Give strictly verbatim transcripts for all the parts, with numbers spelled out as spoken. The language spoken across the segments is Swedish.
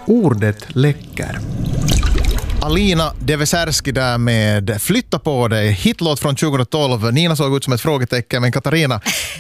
Ordet läcker. Alina Devesärski där med Flytta på dig. Hitlåt från tjugohundratolv. Nina såg ut som ett frågetecken, men Katarina,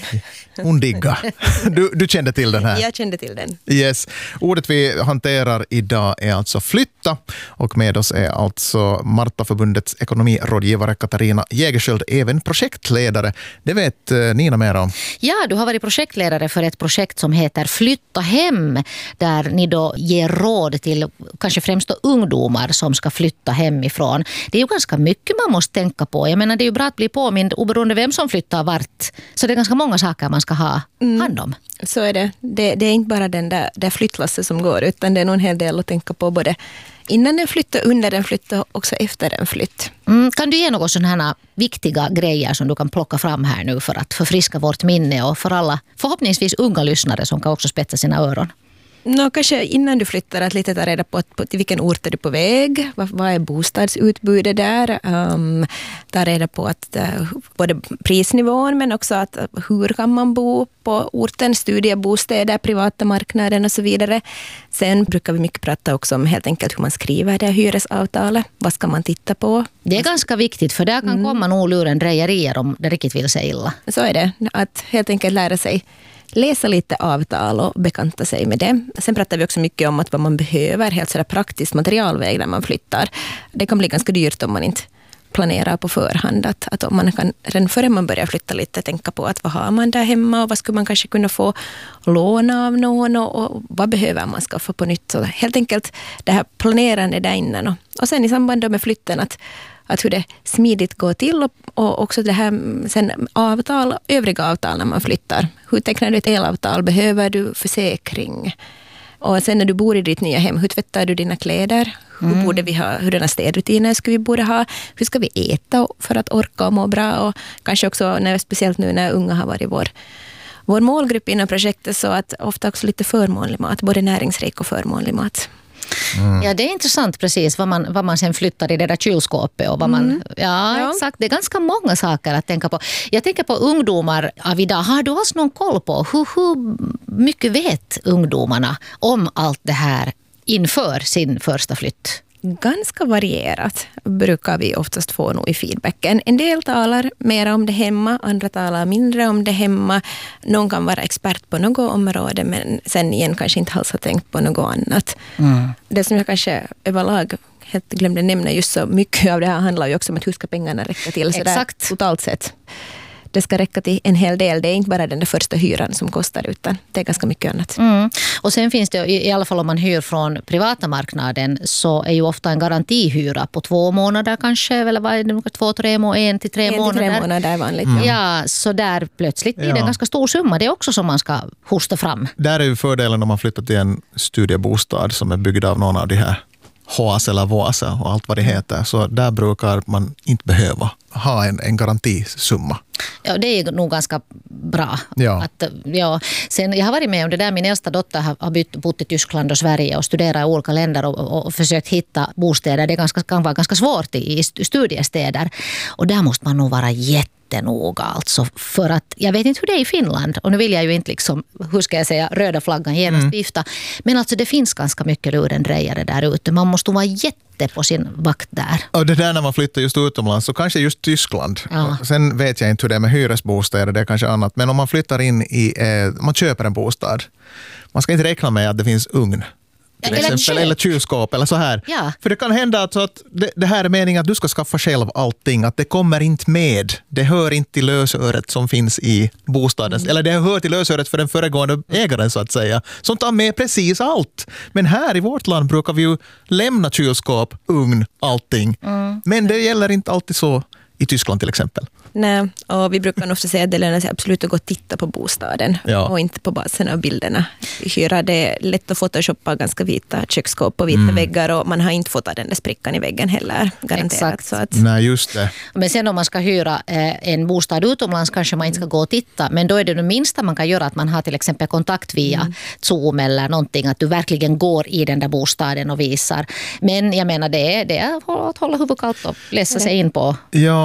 hon digga. Du, du kände till den här? Jag kände till den. Yes. Ordet vi hanterar idag är alltså flytta. Och med oss är alltså Marta-förbundets ekonomirådgivare Katarina Jägersköld, även projektledare. Det vet Nina mer om. Ja, du har varit projektledare för ett projekt som heter Flytta hem. Där ni då ger råd till kanske främst då ungdomar som ska flytta hemifrån. Det är ju ganska mycket man måste tänka på. Jag menar, det är ju bra att bli påmind oberoende vem som flyttar vart. Så det är ganska många saker man ska ha hand om. Mm. Så är det. det. Det är inte bara den där, där flyttlasset som går, utan det är nog en hel del att tänka på både innan den flyttar, under den flyttar och också efter den flytt. Mm, kan du ge några sådana här viktiga grejer som du kan plocka fram här nu för att förfriska vårt minne och för alla förhoppningsvis unga lyssnare som kan också spetsa sina öron? Nå, kanske innan du flyttar att lite ta reda på, att, på till vilken ort är du på väg, vad, vad är bostadsutbudet där, um, ta reda på att uh, både prisnivån men också att uh, hur kan man bo på orten, studiebostäder, privata marknaden och så vidare. Sen brukar vi mycket prata också om helt enkelt hur man skriver det här hyresavtalet, vad ska man titta på. Det är ganska viktigt, för där kan mm. komma nog luren drejerier om det riktigt vill sig illa. Så är det, att helt enkelt lära sig läsa lite avtal och bekanta sig med det. Sen pratar vi också mycket om att vad man behöver, helt sådär praktiskt materialväg när man flyttar. Det kan bli ganska dyrt om man inte planerar på förhand. Att, att om man kan, redan före man börjar flytta lite, tänka på att vad har man där hemma och vad skulle man kanske kunna få låna av någon och, och vad behöver man skaffa på nytt. Så helt enkelt det här planerande där innan. Och, och sen i samband med flytten att att hur det smidigt går till och, och också det här sen avtal, övriga avtal när man flyttar. Hur tecknar du ett elavtal? Behöver du försäkring? Och sen när du bor i ditt nya hem, hur tvättar du dina kläder? Hur mm. borde vi ha, hurdana städrutiner ska vi borde ha? Hur ska vi äta för att orka och må bra? Och kanske också, när, speciellt nu när unga har varit vår, vår målgrupp inom projektet, så att ofta också lite förmånlig mat, både näringsrik och förmånlig mat. Mm. Ja, det är intressant precis vad man, vad man sen flyttar i det där kylskåpet och vad man, mm. ja, ja, exakt. Det är ganska många saker att tänka på. Jag tänker på ungdomar av idag. Har du alls någon koll på hur, hur mycket vet ungdomarna om allt det här inför sin första flytt? Ganska varierat brukar vi oftast få nog i feedbacken. En del talar mer om det hemma, andra talar mindre om det hemma. Någon kan vara expert på något område, men sen igen kanske inte alls har tänkt på något annat. Mm. Det som jag kanske överlag helt glömde nämna, just så mycket av det här handlar ju också om att hur ska pengarna räcka till så där, totalt sett. Det ska räcka till en hel del. Det är inte bara den där första hyran som kostar, utan det är ganska mycket annat. Mm. Och sen finns det, i alla fall om man hyr från privata marknaden, så är ju ofta en garantihyra på två månader kanske, eller vad är det, två, tre månader, en till tre en månader. En till tre månader är vanligt. Mm. Ja, så där plötsligt blir det en ganska stor summa. Det är också som man ska hosta fram. Där är ju fördelen om man flyttar till en studiebostad som är byggd av någon av de här H A S eller V A S och allt vad det heter. Så där brukar man inte behöva ha en, en garantisumma. Ja, det är nog ganska bra. Ja. Att, ja. Sen, jag har varit med om det där. Min äldsta dotter har, har bytt, bott i Tyskland och Sverige och studerat i olika länder och, och, och försökt hitta bostäder. Det är ganska, kan vara ganska svårt i, i studiestäder. Och där måste man nog vara jättenoga. Alltså, för att, jag vet inte hur det är i Finland. Och nu vill jag ju inte liksom, hur ska jag säga, röda flaggan genast mm. vifta. Men alltså det finns ganska mycket lurendrejare där ute. Man måste vara jätte på sin vakt där. Och det där när man flyttar just utomlands, så kanske just Tyskland. Ja. Sen vet jag inte hur det är med hyresbostäder, det är kanske annat. Men om man flyttar in i, eh, man köper en bostad, man ska inte räkna med att det finns ugn. Till eller exempel, eller kylskåp eller så här. Ja. För det kan hända alltså att det, det här är meningen att du ska skaffa själv allting. Att det kommer inte med. Det hör inte till lösöret som finns i bostaden. Mm. Eller det hör till lösöret för den föregående ägaren så att säga. Som tar med precis allt. Men här i vårt land brukar vi ju lämna kylskåp, ugn, allting. Mm. Men det gäller inte alltid så i Tyskland till exempel. Nej, och vi brukar ofta säga att det lönar sig absolut att gå och titta på bostaden ja. och inte på basen av bilderna. Hyra, det är lätt att photoshoppa ganska vita köksskåp och vita mm. väggar och man har inte fått den där sprickan i väggen heller, garanterat. Exakt. Så att... Nej, just det. Men sen om man ska hyra eh, en bostad utomlands kanske man inte ska gå och titta, men då är det det minsta man kan göra att man har till exempel kontakt via mm. Zoom eller någonting, att du verkligen går i den där bostaden och visar. Men jag menar det är, det är att hålla huvudet kallt och läsa sig in på. Ja,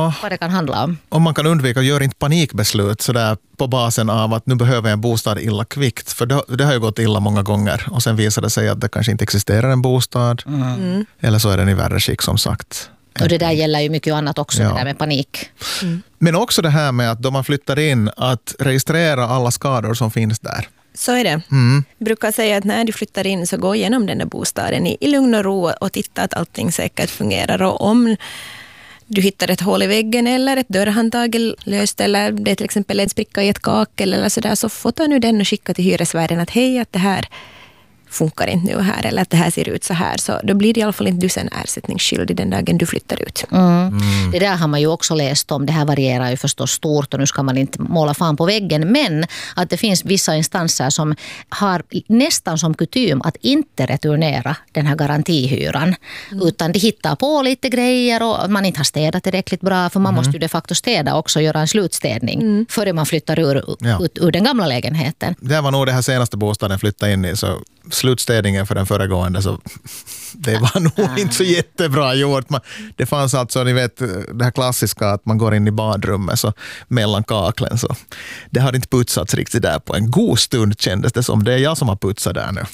Ja. vad det kan handla om. Om man kan undvika, gör inte panikbeslut så där på basen av att nu behöver jag en bostad illa kvickt. För det, det har ju gått illa många gånger. Och sen visar det sig att det kanske inte existerar en bostad. Mm. Eller så är den i värre skick som sagt. Och det där gäller ju mycket annat också, ja. Det där med panik. Mm. Men också det här med att då man flyttar in, att registrera alla skador som finns där. Så är det. Mm. Jag brukar säga att när du flyttar in så gå igenom den där bostaden i, i lugn och ro och titta att allting säkert fungerar. Och om du hittar ett hål i väggen eller ett dörrhandtag löst eller det är till exempel en spricka i ett kakel eller sådär, så fota nu den och skicka till hyresvärden att hej, att det här funkar inte nu här eller att det här ser ut så här. Så då blir det i alla fall inte du sen ersättningsskyldig den dagen du flyttar ut. Mm. Mm. Det där har man ju också läst om. Det här varierar ju förstås stort och nu ska man inte måla fan på väggen. Men att det finns vissa instanser som har nästan som kutym att inte returnera den här garantihyran. Mm. Utan de hittar på lite grejer och man inte har städat tillräckligt bra. För man mm. måste ju de facto städa också och göra en slutstädning mm. före man flyttar ur, ja. ut, ur den gamla lägenheten. Det var nog det här senaste bostaden flyttade in i, så slutstädningen för den föregående, så det var nog inte så jättebra gjort. Man, det fanns alltså, ni vet, det här klassiska att man går in i badrummet så mellan kaklen, så det har inte putsats riktigt där på en god stund, kändes det som. Det är jag som har putsat där nu.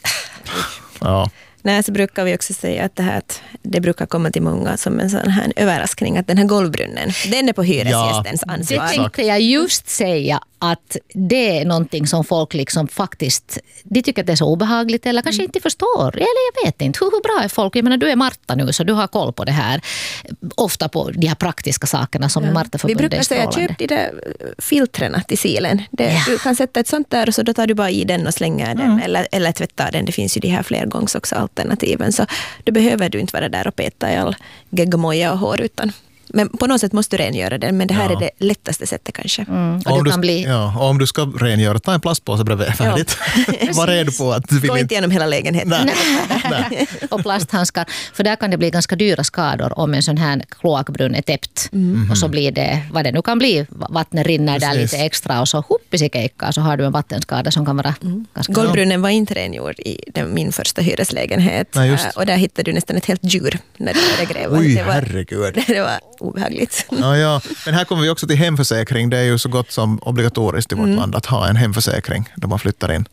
Ja. Nej, så brukar vi också säga att det här att det brukar komma till många som en sån här överraskning att den här golvbrunnen, den är på hyresgästens ja, ansvar. Det tänkte jag just säga, att det är någonting som folk liksom faktiskt, de tycker att det är så obehagligt eller kanske inte förstår. Eller jag vet inte, hur, hur bra är folk? Jag menar, du är Marta nu så du har koll på det här. Ofta på de här praktiska sakerna som ja. Marta-förbundet Vi brukar säga, köp de där filtrerna till silen. Det, ja. Du kan sätta ett sånt där och så då tar du bara i den och slänger mm. den eller, eller tvättar den. Det finns ju de här flergångs också alternativen. Så då behöver du inte vara där och peta i all geggamoja och hår utan. Men på något sätt måste du rengöra den, men det här ja. är det lättaste sättet kanske. Mm. Och om, du du, kan bli... ja, och om du ska rengöra, ta en plastpåse bredvid, färdigt. Ja. Var redo på att du vill gå inte igenom hela lägenheten. Nej. Nej. Och plasthandskar. För där kan det bli ganska dyra skador om en sån här kloakbrunn är täppt. Mm. Och så blir det, vad det nu kan bli, vattnet rinner Precis. där lite extra och så huppisikeikkaa så har du en vattenskada som kan vara mm. ganska... Golvbrunnen var inte rengjord i den, min första hyreslägenhet. Nej, just. Och där hittade du nästan ett helt djur när det grävde. Oj, det var, herregud. Det var obehagligt. Ja, ja. Men här kommer vi också till hemförsäkring. Det är ju så gott som obligatoriskt i vårt mm. land att ha en hemförsäkring då man flyttar in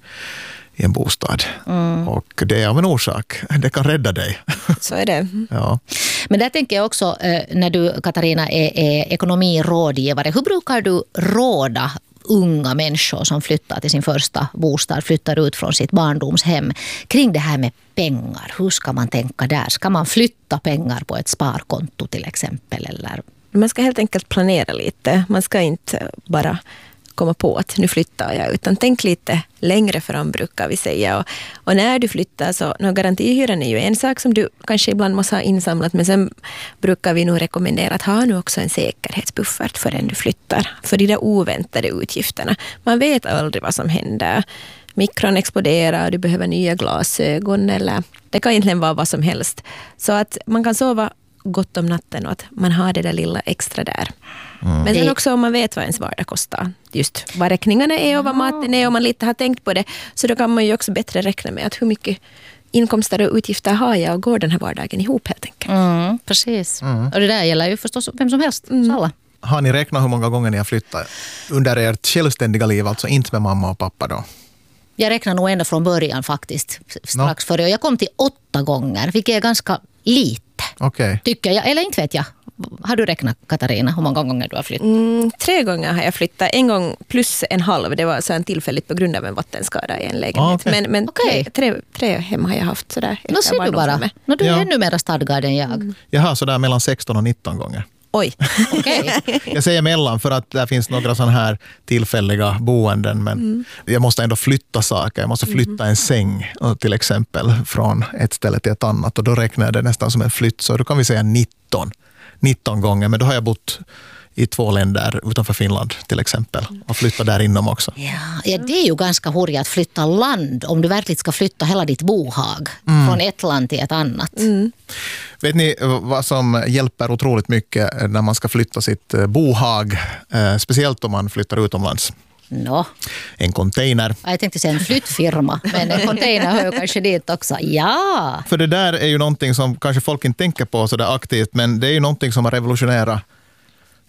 i en bostad. Mm. Och det är av en orsak. Det kan rädda dig. Så är det. Ja. Men där tänker jag också, när du, Katarina, är, är ekonomirådgivare. Hur brukar du råda unga människor som flyttar till sin första bostad, flyttar ut från sitt barndomshem kring det här med pengar? Hur ska man tänka där? Ska man flytta pengar på ett sparkonto till exempel? Eller? Man ska helt enkelt planera lite. Man ska inte bara komma på att nu flyttar jag, utan tänk lite längre fram brukar vi säga. Och, och när du flyttar så, no, garantihyran är ju en sak som du kanske ibland måste ha insamlat, men sen brukar vi nog rekommendera att ha nu också en säkerhetsbuffert förrän du flyttar. För de där oväntade utgifterna. Man vet aldrig vad som händer. Mikron exploderar, du behöver nya glasögon eller det kan egentligen vara vad som helst. Så att man kan sova gott om natten och att man har det där lilla extra där. Mm. Men sen också om man vet vad ens vardag kostar. Just vad räkningarna är och vad maten är och man lite har tänkt på det. Så då kan man ju också bättre räkna med att hur mycket inkomster och utgifter har jag och går den här vardagen ihop helt enkelt. Mm, precis. Mm. Och det där gäller ju förstås vem som helst. Mm. Alla. Har ni räknat hur många gånger ni har flyttat under ert självständiga liv, alltså inte med mamma och pappa då? Jag räknar nog ända från början faktiskt. Strax no. före. Och jag kom till åtta gånger, vilket är ganska lite. Okay. Tycker jag, eller inte vet jag. Har du räknat, Katarina, hur många gånger du har flyttat? Mm, tre gånger har jag flyttat. En gång plus en halv. Det var så en tillfälligt på grund av en vattenskada i en lägenhet. Ah, okay. Men, men okay. tre, tre, tre hem har jag haft sådär. Nå ser du bara. Nå, du är ja. ännu mer stadgad än jag. Mm. Jag har sådär mellan sexton och nitton gånger. Oj. Okay. Jag säger mellan för att det finns några sådana här tillfälliga boenden, men mm. jag måste ändå flytta saker. Jag måste flytta en säng till exempel från ett ställe till ett annat och då räknar jag det nästan som en flytt, så då kan vi säga nitton. nitton gånger, men då har jag bott i två länder utanför Finland till exempel och flytta där inom också. Ja, ja, det är ju ganska hurigt att flytta land om du verkligen ska flytta hela ditt bohag mm. från ett land till ett annat. Mm. Vet ni vad som hjälper otroligt mycket när man ska flytta sitt bohag, eh, speciellt om man flyttar utomlands? No. En container. Jag tänkte säga en flyttfirma, men en container hör kanske dit också. Ja! För det där är ju någonting som kanske folk inte tänker på så där aktivt, men det är ju någonting som har revolutionerat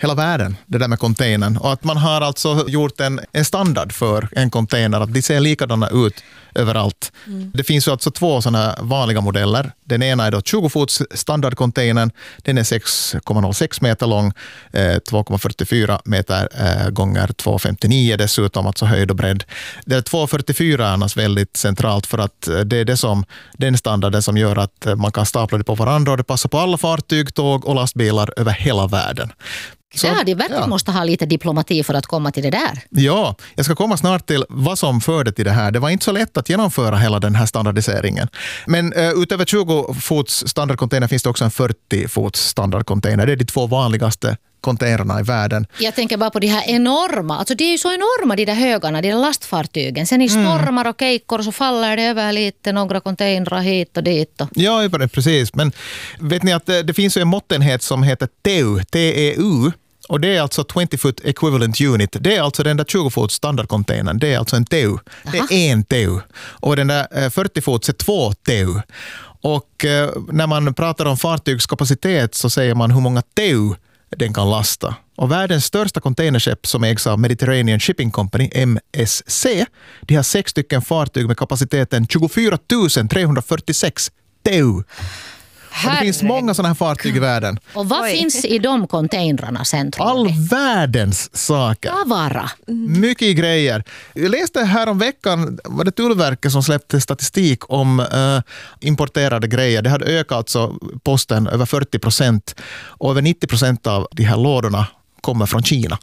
hela världen, det där med containern. Och att man har alltså gjort en, en standard för en container, att de ser likadana ut överallt. Mm. Det finns ju alltså två sådana vanliga modeller. Den ena är då tjugo fots standardcontainern. Den är sex komma noll sex meter lång, eh, två komma fyrtiofyra meter eh, gånger två komma femtionio dessutom, alltså höjd och bredd. Det är två komma fyrtiofyra är annars väldigt centralt för att det är det som, den standarden som gör att man kan stapla det på varandra och det passar på alla fartyg, tåg och lastbilar över hela världen. Så, ja, de verkligen ja. måste ha lite diplomati för att komma till det där. Ja, jag ska komma snart till vad som förde till det här. Det var inte så lätt att genomföra hela den här standardiseringen. Men uh, utöver tjugo fots standardcontainer finns det också en fyrtio fots standardcontainer. Det är de två vanligaste containrarna i världen. Jag tänker bara på de här enorma, alltså de är ju så enorma de där högarna, de där lastfartygen. Sen i stormar och kejkor så faller det över lite, några containrar hit och dit. Och. Ja, precis. Men vet ni att det, det finns ju en måttenhet som heter T E U, T E U. Och det är alltså tjugo foot equivalent unit. Det är alltså den där tjugo fots standardcontainern. Det är alltså en T E U. Det är en T E U. Och den där fyrtio fots är två T E U. Och eh, när man pratar om fartygskapacitet så säger man hur många T E U den kan lasta. Och världens största containerskepp som ägs av Mediterranean Shipping Company, M S C, de har sex stycken fartyg med kapaciteten tjugofyra tusen trehundrafyrtiosex T E U. Och det finns många sådana här fartyg i världen. Och vad Oj. finns i de containrarna sen? All världens saker. Vad vara? Mycket grejer. Jag läste här om veckan, var det Tullverket som släppte statistik om uh, importerade grejer. Det hade ökat alltså posten över fyrtio procent. Och över nittio procent av de här lådorna kommer från Kina.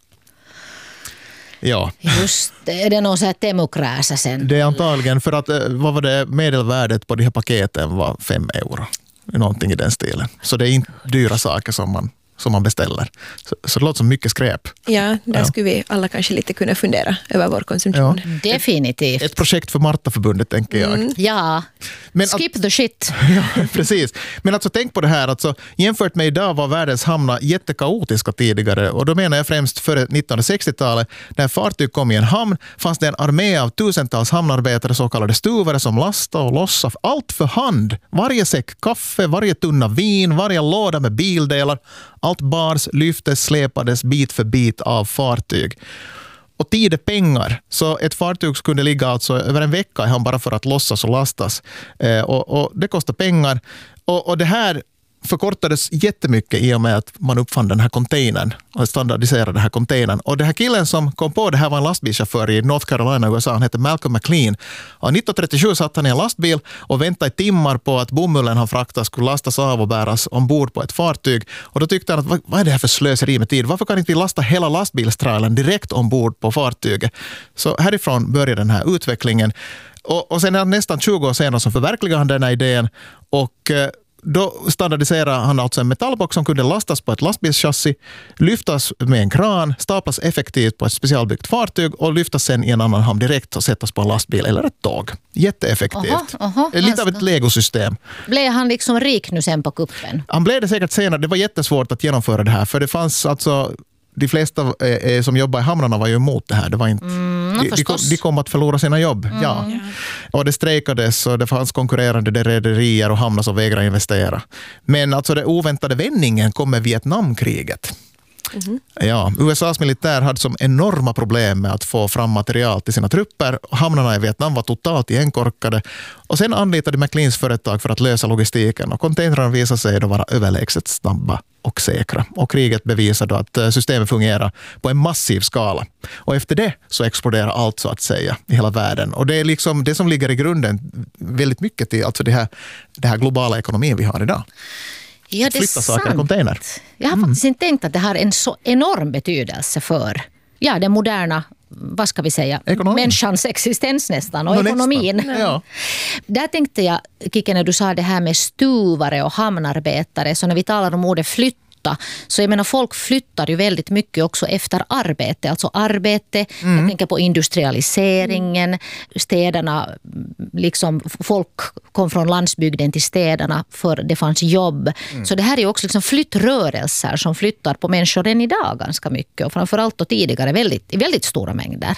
Ja. Just det, är det någon så här temokräsa sen? Det är antagligen för att, vad var det, medelvärdet på de här paketen var fem euro. Någonting i den stilen. Så det är inte dyra saker som man, som man beställer. Så, så det låter som mycket skräp. Ja, där ja. skulle vi alla kanske lite kunna fundera över vår konsumtion. Ja. Definitivt. Ett, ett projekt för Martaförbundet, tänker jag. Mm. Ja, men skip att, the shit. Ja, precis. Men alltså tänk på det här. Alltså, jämfört med idag var världens hamnar jättekaotiska tidigare. Och då menar jag främst före nittonhundrasextiotalet. När fartyg kom i en hamn fanns det en armé av tusentals hamnarbetare, så kallade stuvare, som lastade och lossade allt för hand. Varje säck kaffe, varje tunna vin, varje låda med bildelar. Allt bars, lyftes, släpades bit för bit av fartyg. Och tid är pengar. Så ett fartyg kunde ligga alltså över en vecka i hamn bara för att lossas och lastas. Eh, och, och det kostar pengar. Och, och det här förkortades jättemycket i och med att man uppfann den här containern och standardiserade den här containern. Och det här killen som kom på det här var en lastbilschaufför i North Carolina, U S A. Han heter Malcolm McLean. Och nittonhundratrettiosju satt han i en lastbil och väntade i timmar på att bomullen han fraktade skulle lastas av och bäras ombord på ett fartyg. Och då tyckte han att vad, vad är det här för slöseri med tid? Varför kan inte vi lasta hela lastbilstrailen direkt ombord på fartyget? Så härifrån började den här utvecklingen. Och, och sen är nästan tjugo år senare som förverkligade han den här idén. Och då standardiserade han alltså en metallbox som kunde lastas på ett lastbilschassi, lyftas med en kran, staplas effektivt på ett specialbyggt fartyg och lyftas sen i en annan hamn direkt och sättas på en lastbil eller ett tåg. Jätteeffektivt. Aha, aha, Lite alltså. av ett legosystem. Blev han liksom rik nu sen på kuppen? Han blev det säkert senare. Det var jättesvårt att genomföra det här, för det fanns alltså... De flesta eh, som jobbar i hamnarna var ju emot det här. Det var inte, mm, de, de, kom, de kom att förlora sina jobb. Mm. Ja. Och det strejkades och det fanns konkurrerande rederier och hamnar som vägrade investera. Men alltså den oväntade vändningen kom med Vietnamkriget. Mm. Ja, U S A:s militär hade som enorma problem med att få fram material till sina trupper. Hamnarna i Vietnam var totalt igenkorkade. Och sen anlitade McLeans företag för att lösa logistiken. Och containrarna visade sig då vara överlägset snabba och säkra. Och kriget bevisade att systemet fungerar på en massiv skala. Och efter det så exploderar allt, så att säga, i hela världen. Och det är liksom det som ligger i grunden väldigt mycket till alltså det här, det här globala ekonomin vi har idag. Ja, det är flytta saker i container. Jag har mm. faktiskt inte tänkt att det har en så enorm betydelse för ja, den moderna, vad ska vi säga, Ekonom. människans existens nästan och no, ekonomin. Nästan. Ja. Där tänkte jag, Kike, när du sa det här med stuvare och hamnarbetare, så när vi talar om ordet flytta, så jag menar, folk flyttar ju väldigt mycket också efter arbete. Alltså arbete, mm. jag tänker på industrialiseringen, mm. städerna, liksom folk kom från landsbygden till städerna för det fanns jobb. Mm. Så det här är ju också liksom flyttrörelser som flyttar på människor än idag ganska mycket. Och framförallt och tidigare väldigt, i väldigt stora mängder.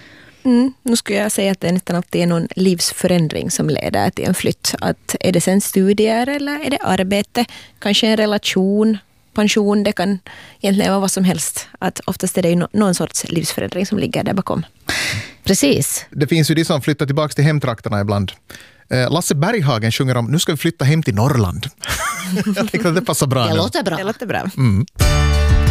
Mm, nu skulle jag säga att det nästan alltid är någon livsförändring som leder till en flytt. Att är det sen studier eller är det arbete? Kanske en relation? pension, det kan egentligen vara vad som helst. Att oftast är det ju no- någon sorts livsförändring som ligger där bakom. Precis. Det finns ju de som flyttar tillbaka till hemtrakterna ibland. Eh, Lasse Berghagen sjunger om nu ska vi flytta hem till Norrland. Jag tycker att det passar bra Det nu. låter bra. Det låter bra. Mm.